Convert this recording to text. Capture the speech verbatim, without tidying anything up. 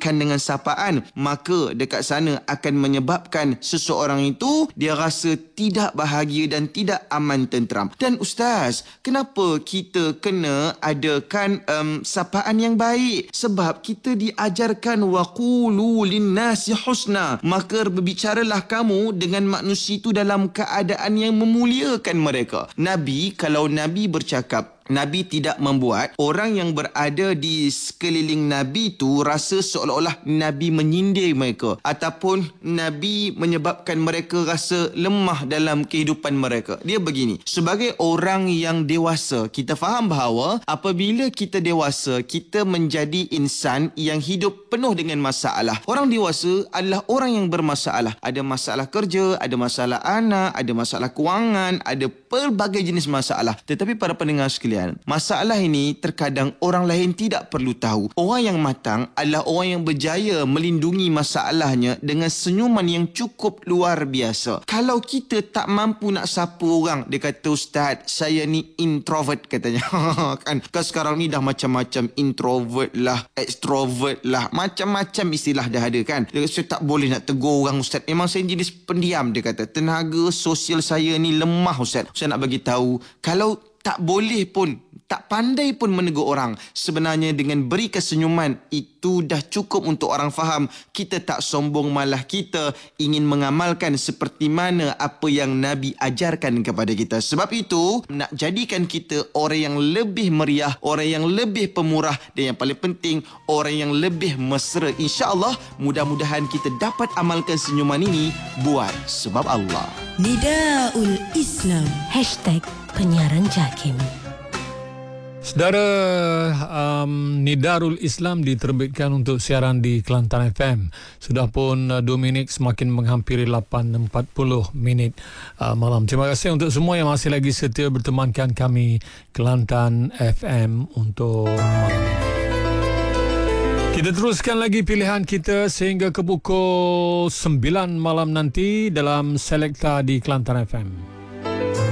dimulakan dengan sapaan, maka dekat sana akan menyebabkan seseorang itu dia rasa tidak bahagia dan tidak aman tenteram. Dan Ustaz, kenapa kita kena adakan um, sapaan yang baik? Sebab kita diajarkan waqulu linnasi husna, maka berbicaralah kamu dengan manusia itu dalam keadaan yang memuliakan mereka. Nabi, kalau Nabi bercakap, Nabi tidak membuat orang yang berada di sekeliling Nabi tu rasa seolah-olah Nabi menyindir mereka ataupun Nabi menyebabkan mereka rasa lemah dalam kehidupan mereka. Dia begini, sebagai orang yang dewasa, kita faham bahawa apabila kita dewasa, kita menjadi insan yang hidup penuh dengan masalah. Orang dewasa adalah orang yang bermasalah. Ada masalah kerja, ada masalah anak, ada masalah kewangan, ada pelbagai jenis masalah. Tetapi para pendengar sekalian, masalah ini terkadang orang lain tidak perlu tahu. Orang yang matang adalah orang yang berjaya melindungi masalahnya dengan senyuman yang cukup luar biasa. Kalau kita tak mampu nak sapa orang, dia kata, Ustaz, saya ni introvert katanya. kan, kan sekarang ni dah macam-macam, introvert lah, extrovert lah, macam-macam istilah dah ada kan. Dia kata, saya tak boleh nak tegur orang, Ustaz. Memang saya jenis pendiam, dia kata. Tenaga sosial saya ni lemah, Ustaz. Saya nak bagi tahu, kalau tak boleh pun, tak pandai pun menegur orang, sebenarnya dengan beri kesenyuman itu dah cukup untuk orang faham kita tak sombong, malah kita ingin mengamalkan seperti mana apa yang Nabi ajarkan kepada kita. Sebab itu, nak jadikan kita orang yang lebih meriah, orang yang lebih pemurah, dan yang paling penting, orang yang lebih mesra. InsyaAllah, mudah-mudahan kita dapat amalkan senyuman ini buat sebab Allah. Nidaul Islam Hashtag Penyiaran Jakim. Saudara, um, Nidarul Islam diterbitkan untuk siaran di Kelantan F M. Sudah pun uh, dua minit semakin menghampiri lapan empat puluh minit uh, malam. Terima kasih untuk semua yang masih lagi setia bertemankan kami Kelantan F M untuk malam ini. Kita teruskan lagi pilihan kita sehingga ke pukul sembilan malam nanti dalam Selekta di Kelantan F M.